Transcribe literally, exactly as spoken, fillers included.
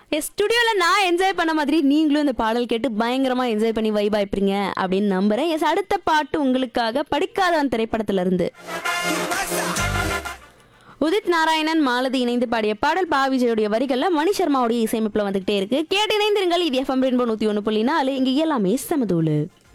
ஸ்டுடியோவில் நான் என்ஜாய் பண்ண மாதிரி நீங்களும் இந்த பாடல் கேட்டு பயங்கரமாக என்ஜாய் பண்ணி வைபா இருப்பீங்க அப்படின்னு நம்புறேன். எஸ், அடுத்த பாட்டு உங்களுக்காக படிக்காதவன் திரைப்படத்துல இருந்து உதித் நாராயணன் மாலதி இணைந்து பாடிய பாடல் பா விஜயோடைய வரிகளில் மணி சர்மாவுடைய இசையமைப்பில் வந்துகிட்டே இருக்கு. கேட்டு இணைந்திருங்கள். இது எஃப்எம் ரெயின்போ நூற்றி ஒன்று புள்ளி நாலு. இங்கே எல்லாமே சமதூளு.